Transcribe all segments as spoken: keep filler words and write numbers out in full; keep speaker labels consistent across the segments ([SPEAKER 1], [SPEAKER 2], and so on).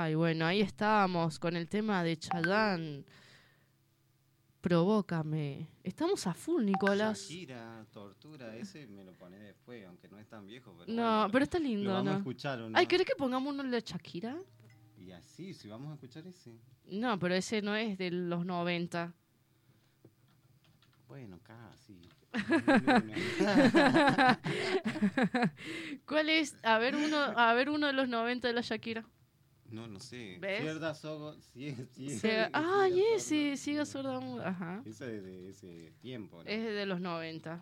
[SPEAKER 1] Ay, bueno, ahí estábamos con el tema de Chayanne. Provócame. Estamos a full, Nicolás.
[SPEAKER 2] Shakira, Tortura, ese me lo pone después, aunque no es tan viejo. Pero
[SPEAKER 1] No,
[SPEAKER 2] bueno,
[SPEAKER 1] pero está lindo,
[SPEAKER 2] lo vamos
[SPEAKER 1] ¿no?
[SPEAKER 2] a escuchar, ¿o no?
[SPEAKER 1] Ay, ¿querés que pongamos uno de Shakira?
[SPEAKER 2] Y así, si vamos a escuchar ese.
[SPEAKER 1] No, pero ese no es de los noventa.
[SPEAKER 2] Bueno, casi.
[SPEAKER 1] ¿Cuál es? A ver uno, a ver uno de los noventa de la Shakira.
[SPEAKER 2] No, no sé.
[SPEAKER 1] ¿Ves?
[SPEAKER 2] Cierda Sogo. Sí, sí,
[SPEAKER 1] Se- ah, ese, siga sorda muda. Ajá.
[SPEAKER 2] Esa es de ese tiempo, ¿no?
[SPEAKER 1] Es de los noventa.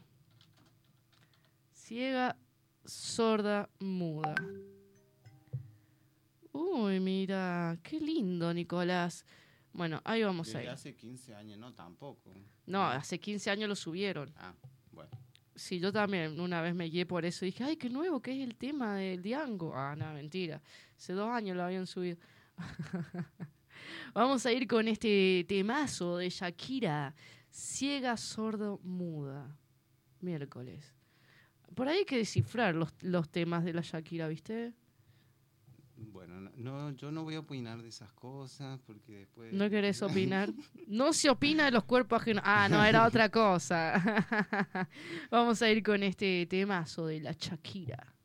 [SPEAKER 1] Ciega, sorda, muda. Uy, mira, qué lindo, Nicolás. Bueno, ahí vamos a
[SPEAKER 2] Desde
[SPEAKER 1] ir.
[SPEAKER 2] hace quince años, no, tampoco.
[SPEAKER 1] No, hace quince años lo subieron.
[SPEAKER 2] Ah, bueno.
[SPEAKER 1] Sí, yo también una vez me guié por eso. Dije, ay, qué nuevo que es el tema del Diango. Ah, no, mentira. Hace dos años lo habían subido. Vamos a ir con este temazo de Shakira. Ciega, sordo, muda. Miércoles. Por ahí hay que descifrar los, los temas de la Shakira, ¿viste?
[SPEAKER 2] Bueno, no, no, yo no voy a opinar de esas cosas porque después...
[SPEAKER 1] ¿No querés opinar? No se opina de los cuerpos ajenos. Ah, no, era otra cosa. Vamos a ir con este temazo de la Shakira.